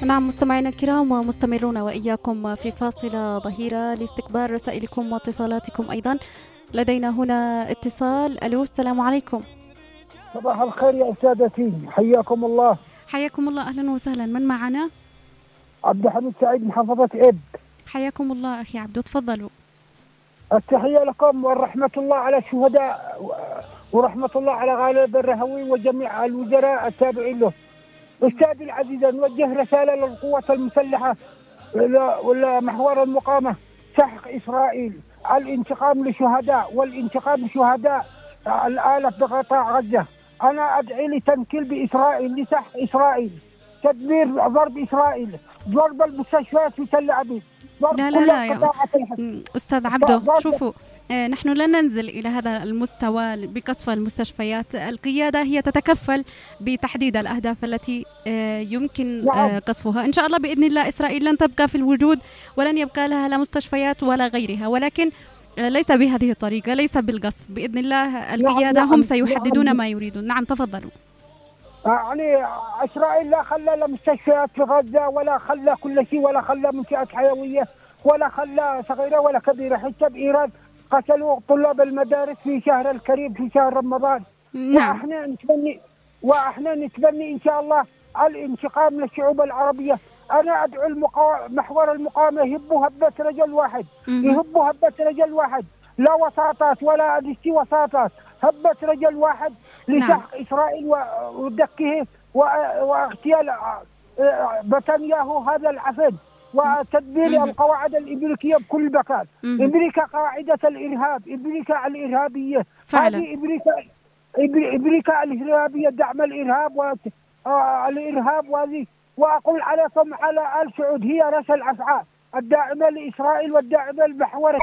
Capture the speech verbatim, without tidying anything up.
نعم مستمعينا الكرام، ومستمرون وإياكم في فاصلة ظهيرة لاستقبال رسائلكم واتصالاتكم أيضا. لدينا هنا اتصال. ألو، السلام عليكم. صباح الخير يا سادتي، حياكم الله. حياكم الله، أهلا وسهلا. من معنا؟ عبد الحميد سعيد، محافظة إب. حياكم الله أخي عبدو، تفضلوا. التحية لكم ورحمة الله على الشهداء ورحمة الله على غالب الرهوي وجميع الوزراء التابعين له. أستاذي العزيز، نوجه رسالة للقوات المسلحة ولا محور المقامة: سحق إسرائيل، الانتقام لشهداء والانتقام لشهداء الآلاف بقطاع غزة. أنا أدعي لتنكيل بإسرائيل، لسحق إسرائيل، تدمير، ضرب إسرائيل، ضرب المستشفيات في تل أبيب، ضرب لا لا كل لا يا القطاعات. أستاذ عبدو، شوفوا، آه، نحن لن ننزل إلى هذا المستوى بقصف المستشفيات. القيادة هي تتكفل بتحديد الأهداف التي آه، يمكن آه، قصفها. إن شاء الله بإذن الله إسرائيل لن تبقى في الوجود، ولن يبقى لها لا مستشفيات ولا غيرها، ولكن آه، ليس بهذه الطريقة، ليس بالقصف. بإذن الله القيادة نعم هم نعم سيحددون نعم. ما يريدون. نعم تفضلوا. يعني إسرائيل لا خلى لا مستشفيات في غزة، ولا خلى كل شيء، ولا خلى منشآت حيوية، ولا خلى صغيرة ولا كبيرة. حتى بإيران قتلوا طلاب المدارس في شهر الكريم، في شهر رمضان. نعم. وإحنا نتبني وإحنا نتبني إن شاء الله الانتقام للشعوب العربية. أنا أدعو المقا... محور المقاومة يهبوا هبة رجل واحد، يهبوا هبة رجل واحد، لا وساطات ولا أدستي وساطات، هبة رجل واحد لسحق نعم. إسرائيل ودكه واغتيال نتنياهو هذا العفن، وتدمير القواعد الامريكيه بكل مكان. امريكا قاعده الارهاب، امريكا الارهابيه، هذه امريكا امريكا الارهابيه، دعم الارهاب والارهاب. وهذه واقول عليكم على ال سعود هي راس الافعال الداعمه لاسرائيل والداعمه لمحور